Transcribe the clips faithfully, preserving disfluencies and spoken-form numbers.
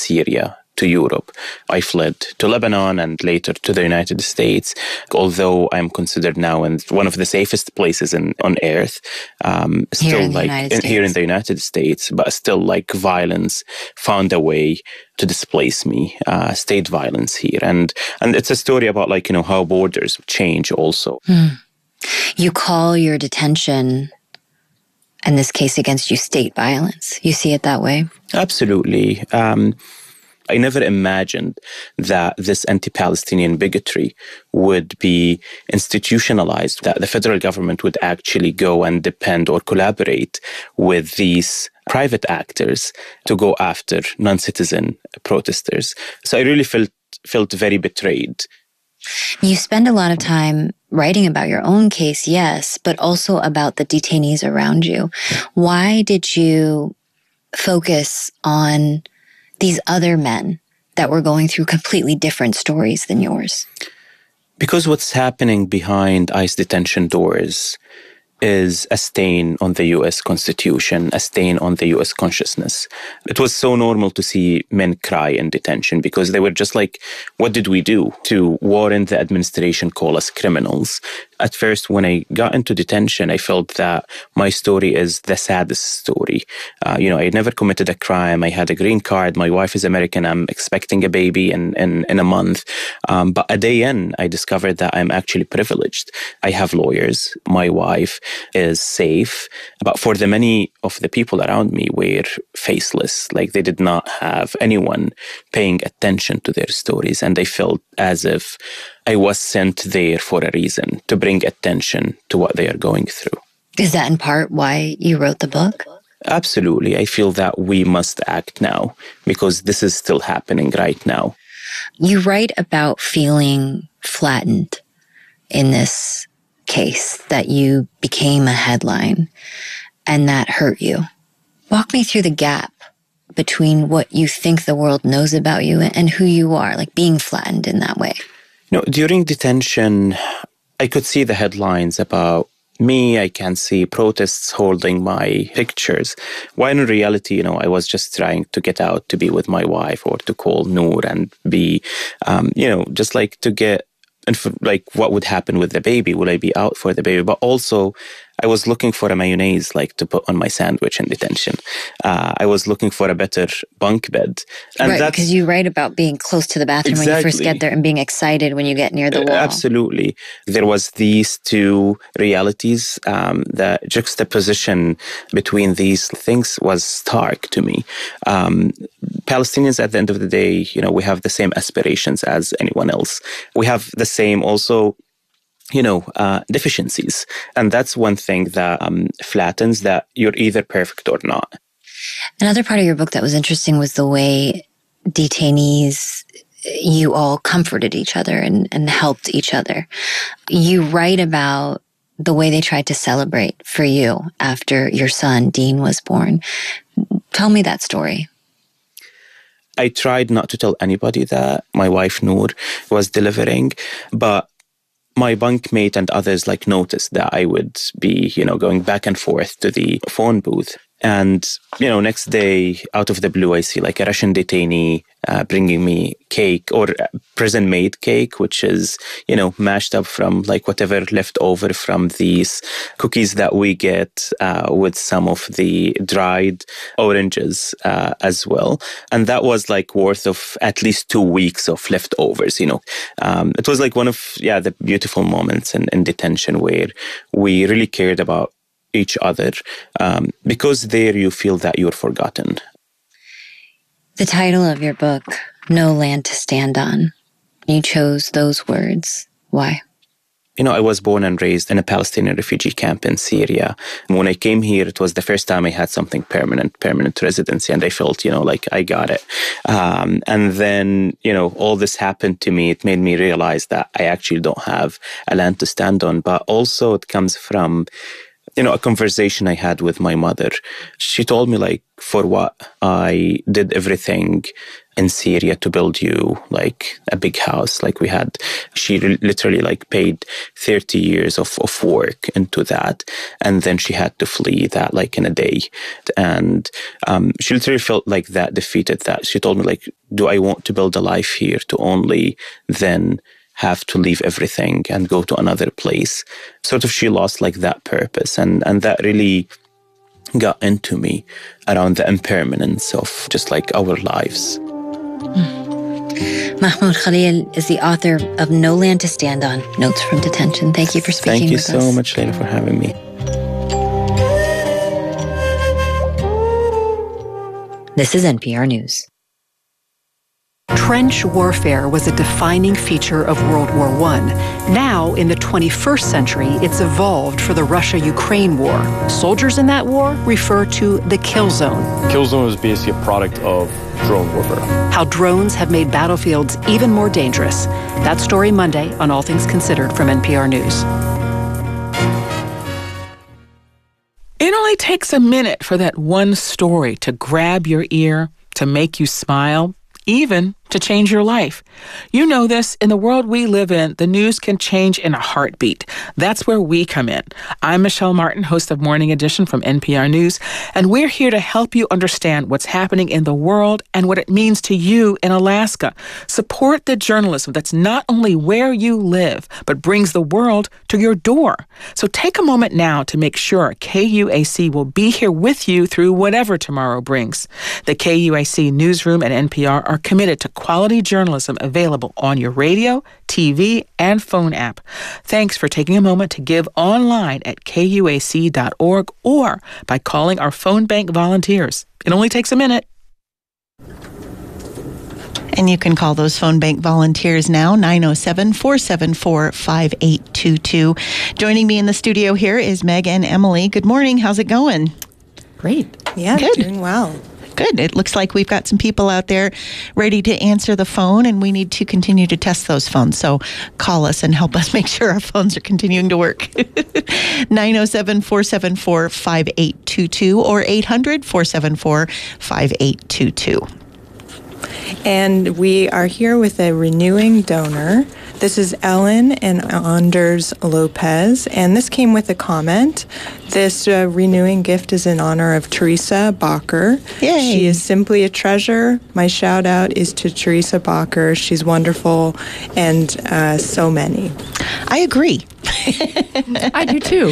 Syria to Europe. I fled to Lebanon and later to the United States, although I'm considered now in one of the safest places in, on earth. Um, here still in the like United in, States. here in the United States, but still like violence found a way to displace me, uh, state violence here. And, and it's a story about like, you know, how borders change also. Hmm. You call your detention, in this case against you, state violence. You see it that way? Absolutely. Um, I never imagined that this anti-Palestinian bigotry would be institutionalized, that the federal government would actually go and depend or collaborate with these private actors to go after non-citizen protesters. So I really felt felt very betrayed. You spend a lot of time writing about your own case, yes, but also about the detainees around you. Why did you focus on these other men that were going through completely different stories than yours? Because what's happening behind ICE detention doors is a stain on the U S Constitution, a stain on the U S consciousness. It was so normal to see men cry in detention because they were just like, what did we do to warrant the administration call us criminals? At first, when I got into detention, I felt that my story is the saddest story. Uh, you know, I had never committed a crime. I had a green card. My wife is American. I'm expecting a baby in, in, in a month. Um, but a day in, I discovered that I'm actually privileged. I have lawyers. My wife is safe. But for the many of the people around me were faceless. Like they did not have anyone paying attention to their stories. And I felt as if I was sent there for a reason, to bring attention to what they are going through. Is that in part why you wrote the book? Absolutely. I feel that we must act now because this is still happening right now. You write about feeling flattened in this case, that you became a headline and that hurt you. Walk me through the gap between what you think the world knows about you and who you are, like being flattened in that way. You know, during detention, I could see the headlines about me. I can see protests holding my pictures. While in reality, you know, I was just trying to get out to be with my wife or to call Noor and be, um, you know, just like to get, and for, like what would happen with the baby? Will I be out for the baby? But also, I was looking for a mayonnaise like to put on my sandwich in detention. Uh, I was looking for a better bunk bed. And right, because you write about being close to the bathroom exactly. when you first get there and being excited when you get near the wall. Uh, absolutely. There was these two realities. Um, the juxtaposition between these things was stark to me. Um, Palestinians, at the end of the day, you know, we have the same aspirations as anyone else. We have the same also you know, uh, deficiencies. And that's one thing that um, flattens that you're either perfect or not. Another part of your book that was interesting was the way detainees, you all comforted each other and, and helped each other. You write about the way they tried to celebrate for you after your son, Dean, was born. Tell me that story. I tried not to tell anybody that my wife, Noor, was delivering, but my bunkmate and others like noticed that I would be, you know, going back and forth to the phone booth. And, you know, next day, out of the blue, I see like a Russian detainee uh, bringing me cake or prison-made cake, which is, you know, mashed up from like whatever left over from these cookies that we get uh, with some of the dried oranges uh, as well. And that was like worth of at least two weeks of leftovers, you know. Um, it was like one of, yeah, the beautiful moments in, in detention where we really cared about each other, um, because there you feel that you're forgotten. The title of your book, No Land to Stand On, you chose those words. Why? You know, I was born and raised in a Palestinian refugee camp in Syria. When I came here, it was the first time I had something permanent, permanent residency, and I felt, you know, like I got it. Um, and then, you know, all this happened to me. It made me realize that I actually don't have a land to stand on, but also it comes from you know, a conversation I had with my mother. She told me, like, for what I did everything in Syria to build you like a big house like we had. She re- literally like paid thirty years of, of work into that. And then she had to flee that like in a day. And um, she literally felt like that defeated that. She told me, like, do I want to build a life here to only then have to leave everything and go to another place? Sort of she lost like that purpose. And, and that really got into me around the impermanence of just like our lives. Mahmoud Khalil is the author of No Land to Stand On, Notes from Detention. Thank you for speaking with us. Thank you so much, Layla, for having me. This is N P R News. Trench warfare was a defining feature of World War One. Now, in the twenty-first century, it's evolved for the Russia-Ukraine war. Soldiers in that war refer to the kill zone. Kill zone is basically a product of drone warfare. How drones have made battlefields even more dangerous. That story Monday on All Things Considered from N P R News. It only takes a minute for that one story to grab your ear, to make you smile, even to change your life. You know this, in the world we live in, the news can change in a heartbeat. That's where we come in. I'm Michelle Martin, host of Morning Edition from N P R News, and we're here to help you understand what's happening in the world and what it means to you in Alaska. Support the journalism that's not only where you live, but brings the world to your door. So take a moment now to make sure K U A C will be here with you through whatever tomorrow brings. The K U A C newsroom and N P R are committed to quality journalism available on your radio, T V, and phone app. Thanks for taking a moment to give online at K U A C dot org or by calling our phone bank volunteers. It only takes a minute. And you can call those phone bank volunteers now, nine oh seven, four seven four, five eight two two. Joining me in the studio here is Meg and Emily. Good morning. How's it going? Great. Yeah, Good. Doing well. Good. It looks like we've got some people out there ready to answer the phone, and we need to continue to test those phones. So call us and help us make sure our phones are continuing to work. nine oh seven, four seven four, five eight two two or eight hundred, four seven four, five eight two two. And we are here with a renewing donor. This is Ellen and Anders Lopez, and this came with a comment. This uh, renewing gift is in honor of Teresa Bacher. Yay. She is simply a treasure. My shout out is to Teresa Bacher. She's wonderful, and uh, so many. I agree. I do too.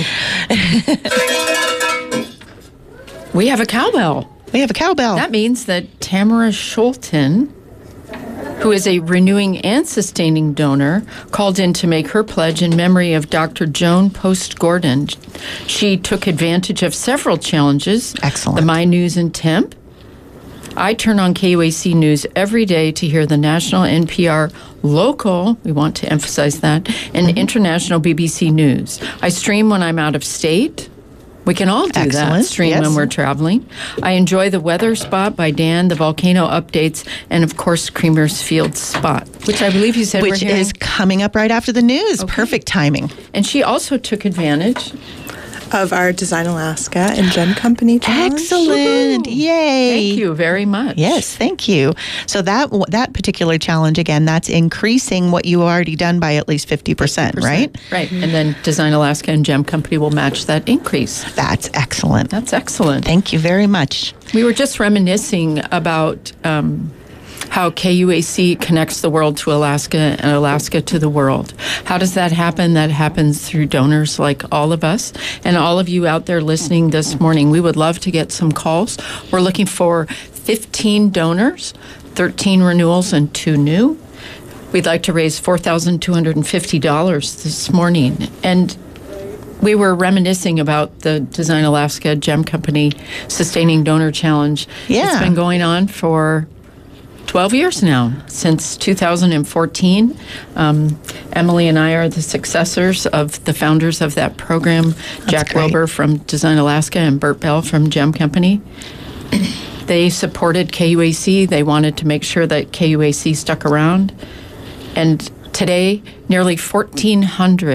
We have a cowbell. We have a cowbell. That means that Tamara Schulten, who is a renewing and sustaining donor, called in to make her pledge in memory of Doctor Joan Post Gordon. She took advantage of several challenges. Excellent. The My News and Temp. I turn on K U A C News every day to hear the national N P R, local, we want to emphasize that, and mm-hmm. international B B C News. I stream when I'm out of state. We can all do Excellent. that, stream Yes. when we're traveling. I enjoy the Weather Spot by Dan, the volcano updates, and of course, Creamer's Field Spot, which I believe you said Which we're hearing. is coming up right after the news. Okay. Perfect timing. And she also took advantage Of our Design Alaska and Gem Company challenge. Excellent. Yay. Thank you very much. Yes, thank you. So that that particular challenge, again, that's increasing what you already done by at least fifty percent, right? Right. And then Design Alaska and Gem Company will match that increase. That's excellent. That's excellent. Thank you very much. We were just reminiscing about um, how K U A C connects the world to Alaska and Alaska to the world. How does that happen? That happens through donors like all of us and all of you out there listening this morning. We would love to get some calls. We're looking for fifteen donors, thirteen renewals, and two new. We'd like to raise four thousand two hundred fifty dollars this morning. And we were reminiscing about the Design Alaska Gem Company Sustaining Donor Challenge. Yeah. It's been going on for twelve years now, since two thousand fourteen. Um, Emily and I are the successors of the founders of that program, That's Jack great. Wilbur from Design Alaska and Bert Bell from Gem Company. They supported K U A C. They wanted to make sure that K U A C stuck around. And today, nearly fourteen hundred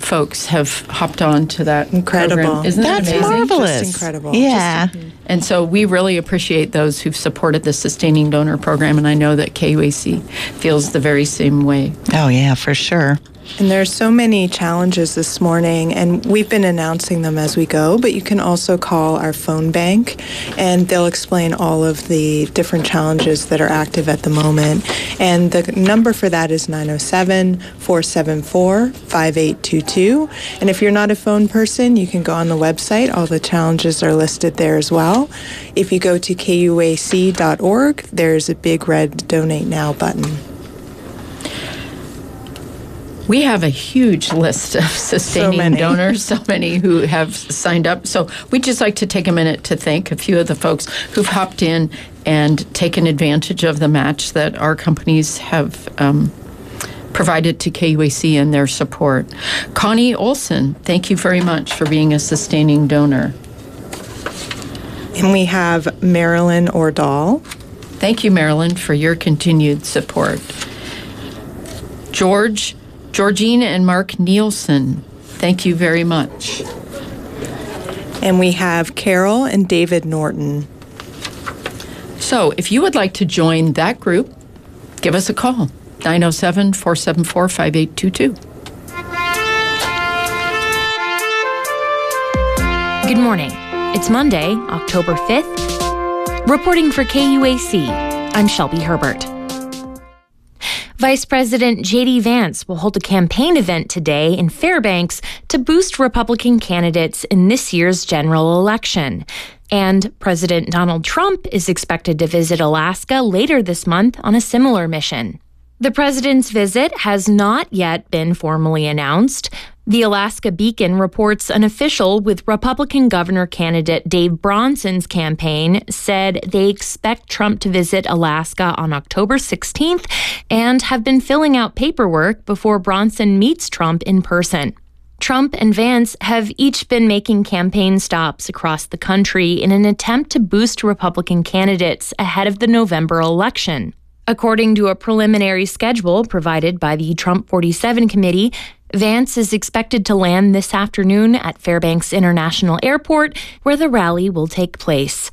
folks have hopped on to that Incredible. program. Isn't that That's amazing? marvelous. Just incredible. Yeah. And so we really appreciate those who've supported the Sustaining Donor Program, and I know that K U A C feels the very same way. Oh, yeah, for sure. And there are so many challenges this morning, and we've been announcing them as we go, but you can also call our phone bank, and they'll explain all of the different challenges that are active at the moment. And the number for that is nine oh seven, four seven four, five eight two two. And if you're not a phone person, you can go on the website. All the challenges are listed there as well. If you go to K U A C dot org, there's a big red Donate Now button. We have a huge list of sustaining So many. donors, so many who have signed up. So we'd just like to take a minute to thank a few of the folks who've hopped in and taken advantage of the match that our companies have um, provided to K U A C and their support. Connie Olson, thank you very much for being a sustaining donor. And we have Marilyn Ordall. Thank you, Marilyn, for your continued support. George Georgine and Mark Nielsen, thank you very much. And we have Carol and David Norton. So if you would like to join that group, give us a call, nine oh seven, four seven four, five eight two two. Good morning. It's Monday, October fifth. Reporting for K U A C, I'm Shelby Herbert. Vice President J D Vance will hold a campaign event today in Fairbanks to boost Republican candidates in this year's general election. And President Donald Trump is expected to visit Alaska later this month on a similar mission. The president's visit has not yet been formally announced. The Alaska Beacon reports an official with Republican governor candidate Dave Bronson's campaign said they expect Trump to visit Alaska on October sixteenth and have been filling out paperwork before Bronson meets Trump in person. Trump and Vance have each been making campaign stops across the country in an attempt to boost Republican candidates ahead of the November election. According to a preliminary schedule provided by the Trump forty-seven committee, Vance is expected to land this afternoon at Fairbanks International Airport, where the rally will take place.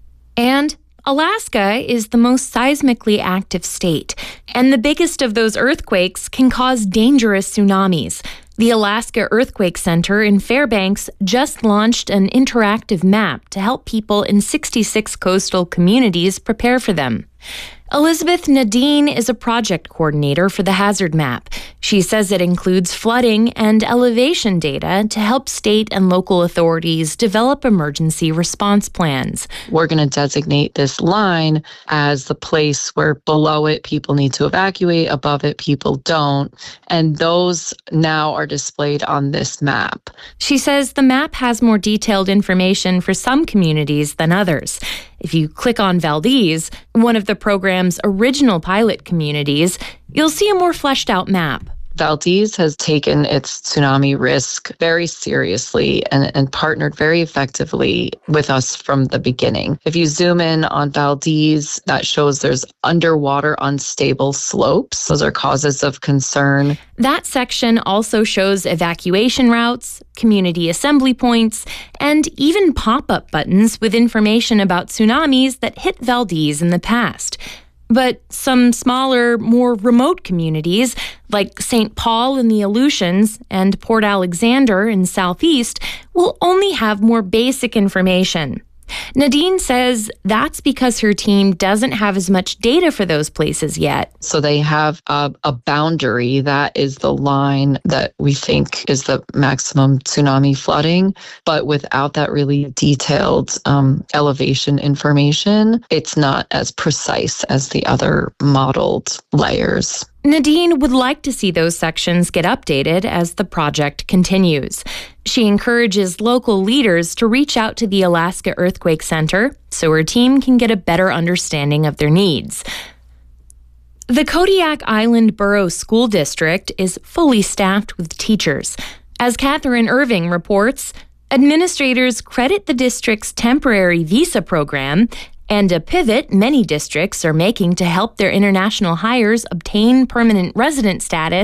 And Alaska is the most seismically active state, and the biggest of those earthquakes can cause dangerous tsunamis. The Alaska Earthquake Center in Fairbanks just launched an interactive map to help people in sixty-six coastal communities prepare for them. Elizabeth Nadine is a project coordinator for the Hazard Map. She says it includes flooding and elevation data to help state and local authorities develop emergency response plans. We're going to designate this line as the place where below it people need to evacuate, above it people don't, and those now are displayed on this map. She says the map has more detailed information for some communities than others. If you click on Valdez, one of the program's original pilot communities, you'll see a more fleshed out map. Valdez has taken its tsunami risk very seriously and, and partnered very effectively with us from the beginning. If you zoom in on Valdez, that shows there's underwater unstable slopes. Those are causes of concern. That section also shows evacuation routes, community assembly points, and even pop-up buttons with information about tsunamis that hit Valdez in the past. But some smaller, more remote communities, like Saint Paul in the Aleutians and Port Alexander in Southeast, will only have more basic information. Nadine says that's because her team doesn't have as much data for those places yet. So they have a, a boundary that is the line that we think is the maximum tsunami flooding, but without that really detailed um, elevation information, it's not as precise as the other modeled layers. Nadine would like to see those sections get updated as the project continues. She encourages local leaders to reach out to the Alaska Earthquake Center so her team can get a better understanding of their needs. The Kodiak Island Borough School District is fully staffed with teachers. As Catherine Irving reports, administrators credit the district's temporary visa program and a pivot many districts are making to help their international hires obtain permanent resident status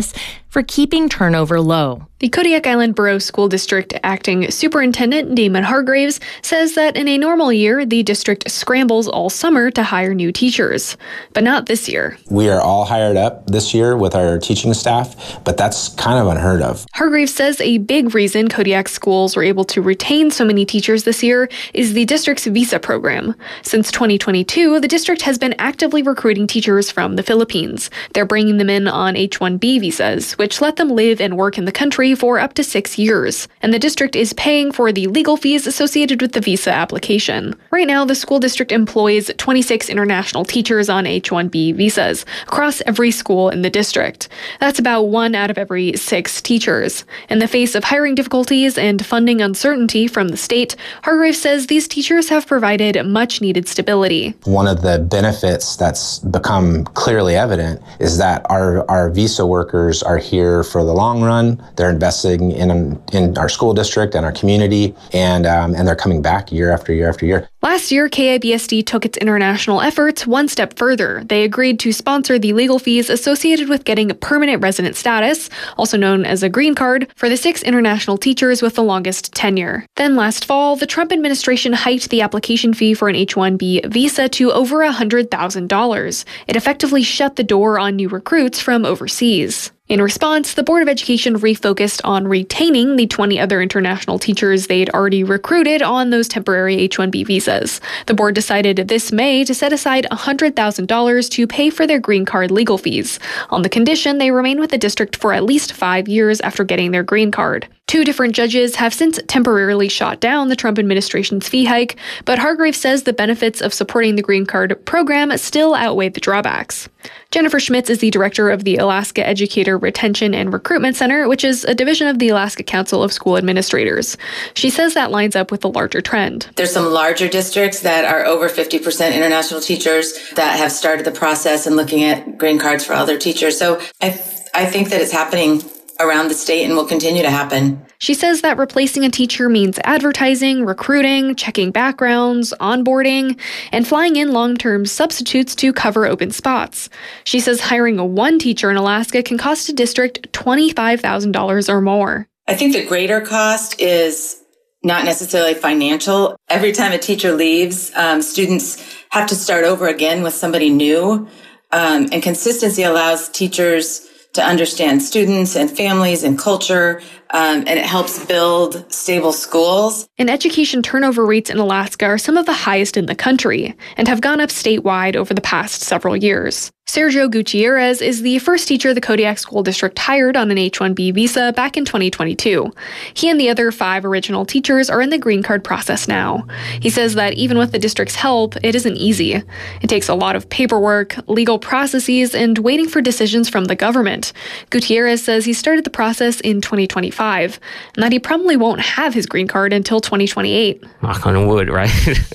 for keeping turnover low. The Kodiak Island Borough School District Acting Superintendent Damon Hargraves says that in a normal year, the district scrambles all summer to hire new teachers, but not this year. We are all hired up this year with our teaching staff, but that's kind of unheard of. Hargraves says a big reason Kodiak schools were able to retain so many teachers this year is the district's visa program. Since twenty twenty-two, the district has been actively recruiting teachers from the Philippines. They're bringing them in on H one B visas, which let them live and work in the country for up to six years. And the district is paying for the legal fees associated with the visa application. Right now, the school district employs twenty-six international teachers on H one B visas across every school in the district. That's about one out of every six teachers. In the face of hiring difficulties and funding uncertainty from the state, Hargraves says these teachers have provided much needed stability. One of the benefits that's become clearly evident is that our, our visa workers are here for the long run. They're investing in in our school district and our community, and um, and they're coming back year after year after year. Last year, K I B S D took its international efforts one step further. They agreed to sponsor the legal fees associated with getting permanent resident status, also known as a green card, for the six international teachers with the longest tenure. Then last fall, the Trump administration hiked the application fee for an H one B visa to over one hundred thousand dollars. It effectively shut the door on new recruits from overseas. In response, the Board of Education refocused on retaining the twenty other international teachers they'd already recruited on those temporary H one B visas. The board decided this May to set aside one hundred thousand dollars to pay for their green card legal fees, on the condition they remain with the district for at least five years after getting their green card. Two different judges have since temporarily shot down the Trump administration's fee hike, but Hargraves says the benefits of supporting the green card program still outweigh the drawbacks. Jennifer Schmitz is the director of the Alaska Educator Retention and Recruitment Center, which is a division of the Alaska Council of School Administrators. She says that lines up with the larger trend. There's some larger districts that are over fifty percent international teachers that have started the process and looking at green cards for other teachers. So I, th- I think that it's happening around the state and will continue to happen. She says that replacing a teacher means advertising, recruiting, checking backgrounds, onboarding, and flying in long-term substitutes to cover open spots. She says hiring a one teacher in Alaska can cost a district twenty-five thousand dollars or more. I think the greater cost is not necessarily financial. Every time a teacher leaves, um, students have to start over again with somebody new. Um, and consistency allows teachers to understand students and families and culture, um, and it helps build stable schools. And education turnover rates in Alaska are some of the highest in the country and have gone up statewide over the past several years. Sergio Gutierrez is the first teacher the Kodiak School District hired on an H one B visa back in twenty twenty-two. He and the other five original teachers are in the green card process now. He says that even with the district's help, it isn't easy. It takes a lot of paperwork, legal processes, and waiting for decisions from the government. Gutierrez says he started the process in twenty twenty-five, and that he probably won't have his green card until twenty twenty-eight. Knock on wood, right?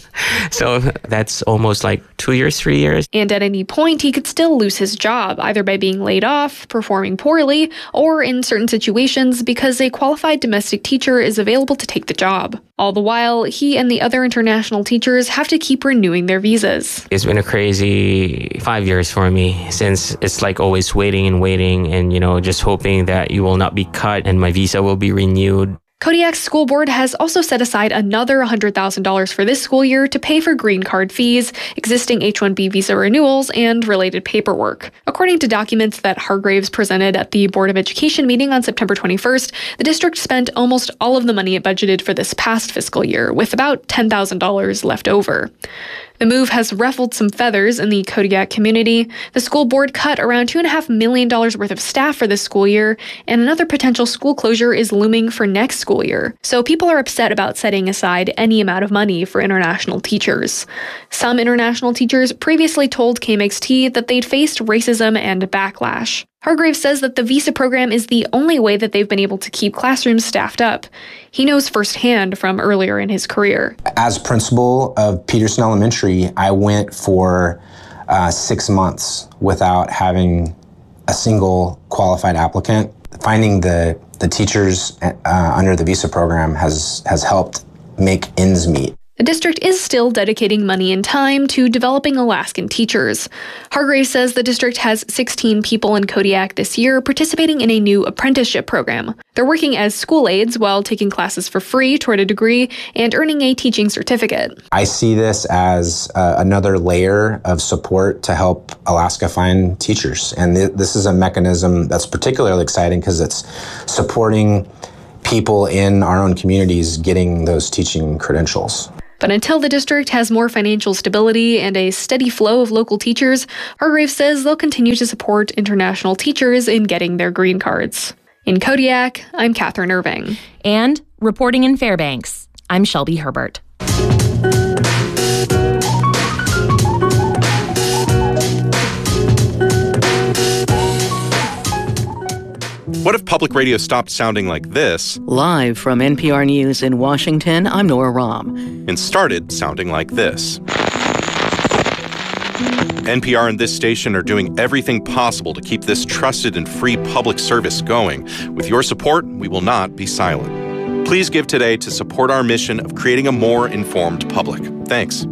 So that's almost like two years, three years. And at any point, he could still lose his job, either by being laid off, performing poorly, or in certain situations because a qualified domestic teacher is available to take the job. All the while, he and the other international teachers have to keep renewing their visas. It's been a crazy five years for me, since it's like always waiting and waiting and, you know, just hoping that you will not be cut and my visa will be renewed. Kodiak's school board has also set aside another one hundred thousand dollars for this school year to pay for green card fees, existing H one B visa renewals, and related paperwork. According to documents that Hargraves presented at the Board of Education meeting on September twenty-first, the district spent almost all of the money it budgeted for this past fiscal year, with about ten thousand dollars left over. The move has ruffled some feathers in the Kodiak community. The school board cut around two point five million dollars worth of staff for this school year, and another potential school closure is looming for next school year. So people are upset about setting aside any amount of money for international teachers. Some international teachers previously told K M X T that they'd faced racism and backlash. Hargraves says that the visa program is the only way that they've been able to keep classrooms staffed up. He knows firsthand from earlier in his career. As principal of Peterson Elementary, I went for uh, six months without having a single qualified applicant. Finding the, the teachers uh, under the visa program has, has helped make ends meet. The district is still dedicating money and time to developing Alaskan teachers. Hargrave says the district has sixteen people in Kodiak this year participating in a new apprenticeship program. They're working as school aides while taking classes for free toward a degree and earning a teaching certificate. I see this as uh, another layer of support to help Alaska find teachers. And th- this is a mechanism that's particularly exciting because it's supporting people in our own communities getting those teaching credentials. But until the district has more financial stability and a steady flow of local teachers, Hargrave says they'll continue to support international teachers in getting their green cards. In Kodiak, I'm Catherine Irving. And reporting in Fairbanks, I'm Shelby Herbert. What if public radio stopped sounding like this? Live from N P R News in Washington, I'm Nora Rahm. And started sounding like this. N P R and this station are doing everything possible to keep this trusted and free public service going. With your support, we will not be silent. Please give today to support our mission of creating a more informed public. Thanks.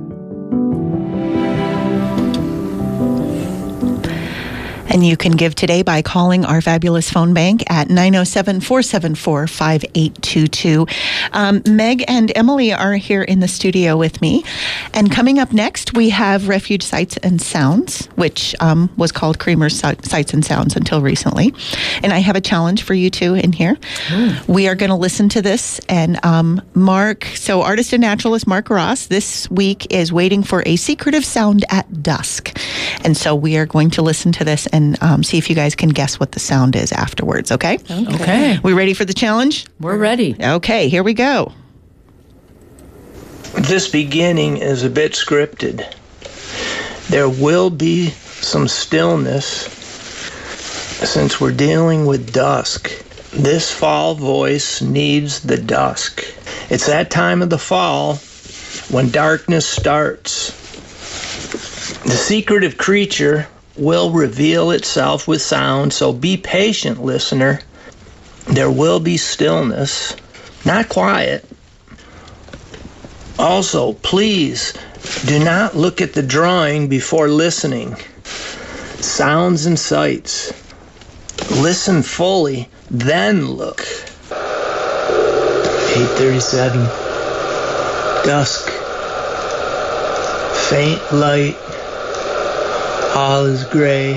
And you can give today by calling our fabulous phone bank at nine oh seven, four seven four, five eight two two. Um, Meg and Emily are here in the studio with me. And coming up next, we have Refuge Sights and Sounds, which um, was called Creamer's Sights and Sounds until recently. And I have a challenge for you two in here. Mm. We are going to listen to this. And um, Mark, so artist and naturalist Mark Ross, this week is waiting for a secretive sound at dusk. And so we are going to listen to this and And um, see if you guys can guess what the sound is afterwards, okay? Okay. Okay. We ready for the challenge? We're ready. Okay, here we go. This beginning is a bit scripted. There will be some stillness since we're dealing with dusk. This fall voice needs the dusk. It's that time of the fall when darkness starts. The secretive creature will reveal itself with sound, so be patient, listener. There will be stillness, not quiet. Also, please do not look at the drawing before listening. Sounds and sights. Listen fully, then look. eight thirty-seven. Dusk. Faint light. All is gray.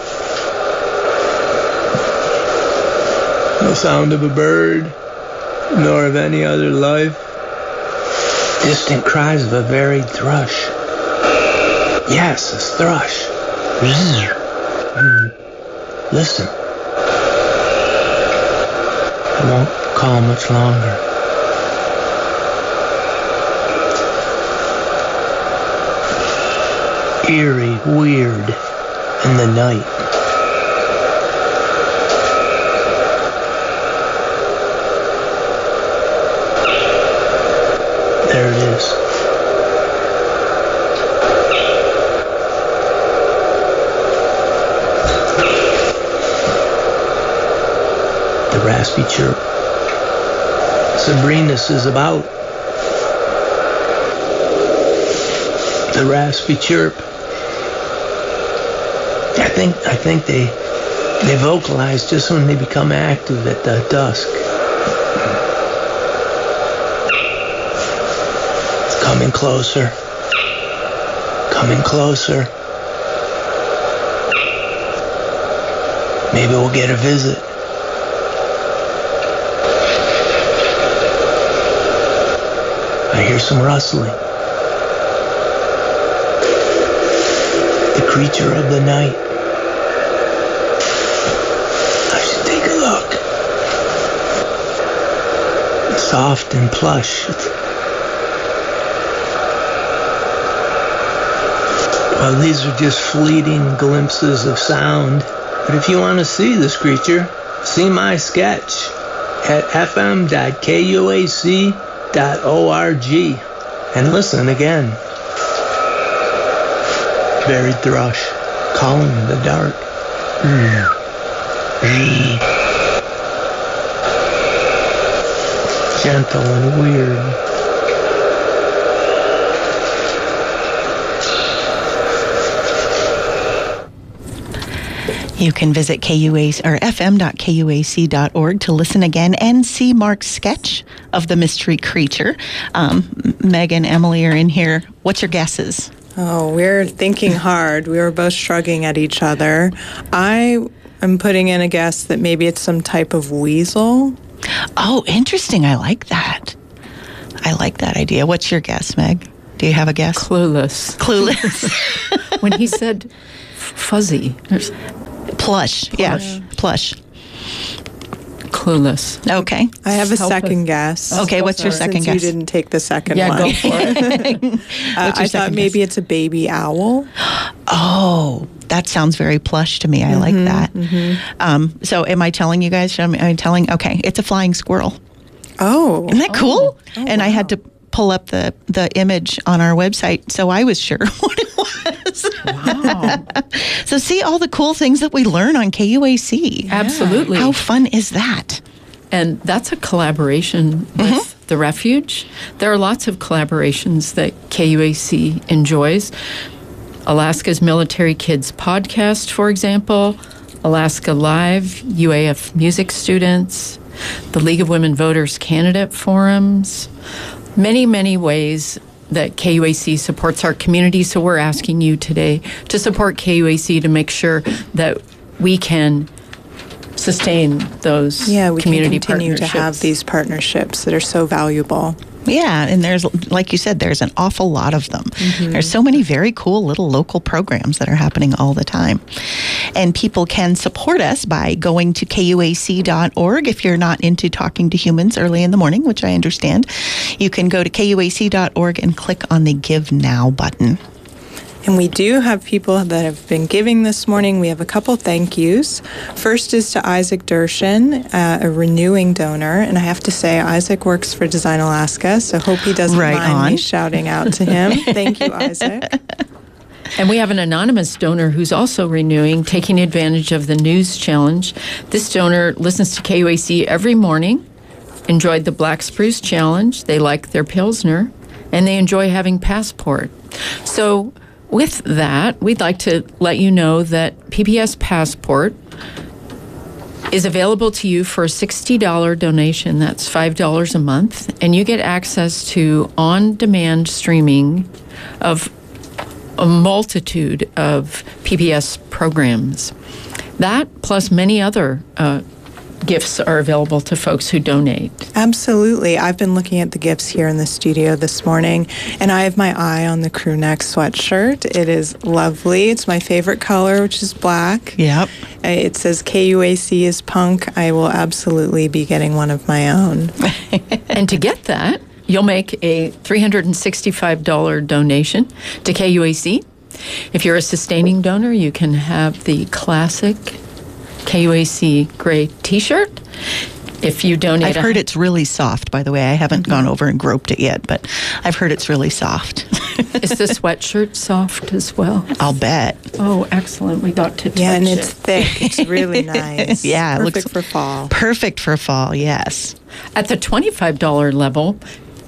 No sound of a bird, nor of any other life. Distant cries of a varied thrush. Yes, a thrush. Listen. I won't call much longer. Eerie, weird, in the night. There it is. The raspy chirp. Sabrinas is about. The raspy chirp. I think I think they they vocalize just when they become active at uh, dusk. It's coming closer. Coming closer. Maybe we'll get a visit. I hear some rustling. The creature of the night. Soft and plush. Well, these are just fleeting glimpses of sound. But if you want to see this creature, see my sketch at f m dot k u a c dot org and listen again. Buried thrush, calling in the dark. Gentle and weird. You can visit K U A C or f m dot k u a c dot org to listen again and see Mark's sketch of the mystery creature. Um, Meg and Emily are in here. What's your guesses? Oh, we're thinking hard. We were both shrugging at each other. I am putting in a guess that maybe it's some type of weasel. Oh, interesting. I like that. I like that idea. What's your guess, Meg? Do you have a guess? Clueless. Clueless. When he said fuzzy. There's plush. Plush. Yeah. Plush. Clueless. Okay. I have a Help second us. guess. Okay, what's your second Since guess? You didn't take the second Yeah, one. go for it. uh, I thought maybe guess? It's a baby owl. Oh, that sounds very plush to me. I mm-hmm, like that. Mm-hmm. Um, so am I telling you guys? Am I telling? Okay, it's a flying squirrel. Oh. Isn't that cool? Oh, and wow. I had to pull up the, the image on our website, so I was sure what it was. Wow. So see all the cool things that we learn on K U A C. Absolutely. How fun is that? And that's a collaboration with mm-hmm. the Refuge. There are lots of collaborations that K U A C enjoys. Alaska's Military Kids Podcast, for example, Alaska Live, U A F music students, the League of Women Voters candidate forums, many, many ways that K U A C supports our community. So we're asking you today to support K U A C to make sure that we can sustain those yeah, we community can continue to have these partnerships that are so valuable. Yeah, and there's, like you said, there's an awful lot of them. Mm-hmm. There's so many very cool little local programs that are happening all the time. And people can support us by going to K U A C dot org. If you're not into talking to humans early in the morning, which I understand, you can go to K U A C dot org and click on the Give Now button. And we do have people that have been giving this morning. We have a couple thank yous. First is to Isaac Dershin, uh, a renewing donor. And I have to say, Isaac works for Design Alaska, so hope he doesn't right mind on. me shouting out to him. Thank you, Isaac. And we have an anonymous donor who's also renewing, taking advantage of the News Challenge. This donor listens to K U A C every morning, enjoyed the Black Spruce Challenge. They like their Pilsner, and they enjoy having Passport. So with that, we'd like to let you know that P B S Passport is available to you for a sixty dollars donation. That's five dollars a month. And you get access to on-demand streaming of a multitude of P B S programs. That plus many other uh, gifts are available to folks who donate. Absolutely. I've been looking at the gifts here in the studio this morning, and I have my eye on the crew neck sweatshirt. It is lovely. It's my favorite color, which is black. Yep. It says K U A C is punk. I will absolutely be getting one of my own. And to get that, you'll make a three hundred sixty-five dollars donation to K U A C. If you're a sustaining donor, you can have the classic K U A C gray T-shirt. If you donate, I've heard it's really soft, by the way. I haven't mm-hmm. gone over and groped it yet, but I've heard it's really soft. Is the sweatshirt soft as well? I'll bet. Oh, excellent. We got to touch Yeah, and it. it's thick. It's really nice. Yeah, perfect it looks for fall. Perfect for fall, yes. At the twenty-five dollars level,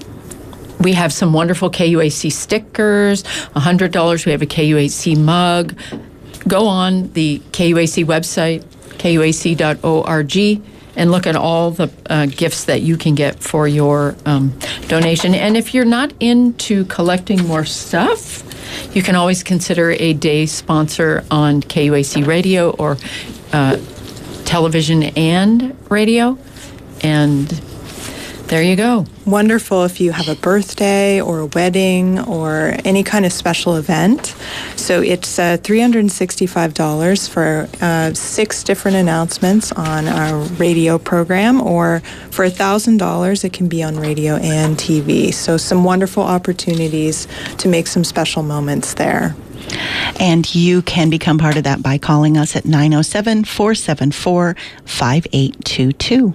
we have some wonderful K U A C stickers. one hundred dollars, we have a K U A C mug. Go on the K U A C website, K U A C dot org, and look at all the uh, gifts that you can get for your um, donation. And if you're not into collecting more stuff, you can always consider a day sponsor on K U A C radio or uh, television and radio. And there you go. Wonderful if you have a birthday or a wedding or any kind of special event. So it's uh, three hundred sixty-five dollars for uh, six different announcements on our radio program, or for one thousand dollars it can be on radio and T V. So some wonderful opportunities to make some special moments there. And you can become part of that by calling us at nine oh seven, four seven four, five eight two two.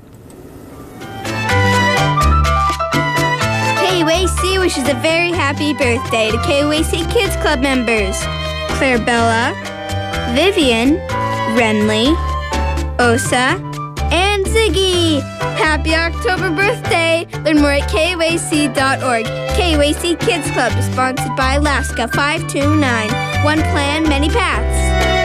K U A C wishes a very happy birthday to K U A C Kids Club members Claire Bella, Vivian, Renly, Osa, and Ziggy. Happy October birthday! Learn more at K U A C dot org. K U A C Kids Club is sponsored by Alaska five two nine. One plan, many paths.